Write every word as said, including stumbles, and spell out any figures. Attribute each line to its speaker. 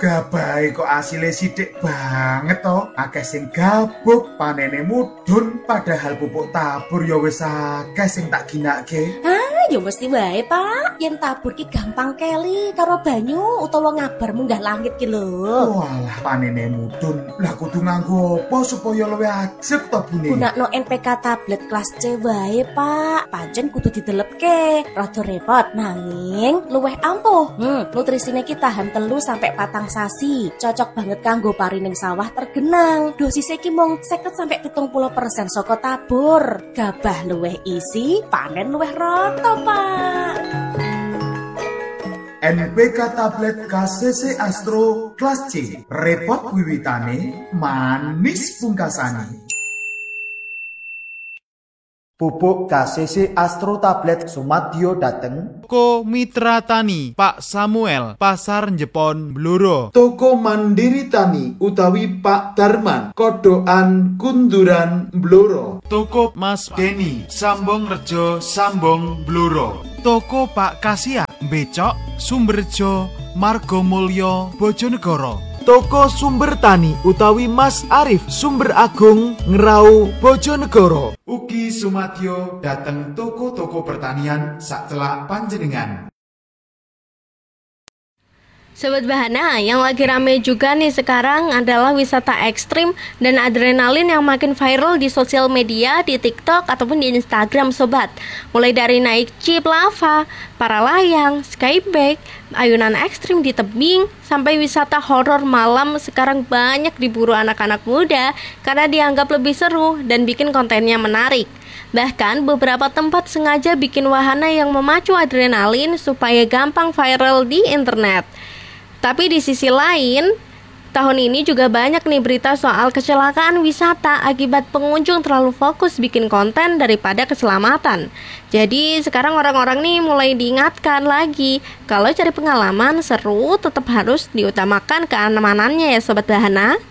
Speaker 1: Gabahe kok asile sithik banget to. Akeh sing gabuk, panene mudhun, padahal pupuk tabur ya wis akeh sing tak ginake.
Speaker 2: Ah, ya mesti wae, Pak. Yen tabur ki gampang keli karo banyu utawa ngabar munggah langit ki lho.
Speaker 1: Walah panene mudhun. Lah kudu nganggo apa supaya luwih ajeg to bune?
Speaker 2: Gunakno N P K tablet kelas C wae, Pak. Pancen kudu didelepke. Rada repot nanging luwih ampuh. Hmm, nutrisine ki tahan telu sampai patang sasi. Cocok banget kanggo parining sawah tergenang. Dosisnya ki mung seket sampai pitung puluh persen saka tabur. Gabah luwih isi, panen luwih rata, Pak.
Speaker 1: N P K tablet K C C Astro kelas C. Repot wiwitane, manis pungkasane.
Speaker 3: Pupuk K C C Astro tablet sumadyo dateng
Speaker 4: Toko Mitra Tani Pak Samuel, Pasar Jepon Bluro.
Speaker 5: Toko Mandiri Tani utawi Pak Darman, Kodokan Kunduran Bluro.
Speaker 4: Toko Mas Deni, Sambong Rejo, Sambong Bluro. Toko Pak Kasia, Becok, Sumberjo, Margomulyo, Bojonegoro.
Speaker 5: Toko Sumber Tani utawi Mas Arif, Sumber Agung, Ngerau, Bojonegoro.
Speaker 1: Ugi sumadyo dateng toko-toko pertanian sacelak panjenengan.
Speaker 6: Sobat Bahana, yang lagi rame juga nih sekarang adalah wisata ekstrim dan adrenalin yang makin viral di sosial media, di TikTok ataupun di Instagram, Sobat. Mulai dari naik jeep lava, para layang, skybike, ayunan ekstrim di tebing, sampai wisata horor malam sekarang banyak diburu anak-anak muda karena dianggap lebih seru dan bikin kontennya menarik. Bahkan beberapa tempat sengaja bikin wahana yang memacu adrenalin supaya gampang viral di internet. Tapi di sisi lain, tahun ini juga banyak nih berita soal kecelakaan wisata akibat pengunjung terlalu fokus bikin konten daripada keselamatan. Jadi sekarang orang-orang nih mulai diingatkan lagi, kalau cari pengalaman seru tetap harus diutamakan keamanannya ya Sobat Bahana.